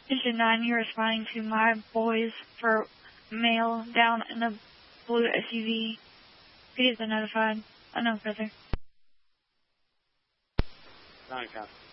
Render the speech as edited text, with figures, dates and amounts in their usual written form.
Station 9, you're responding to my boys for mail down in a blue SUV. PD's been notified. Unknown, brother. 9, copy.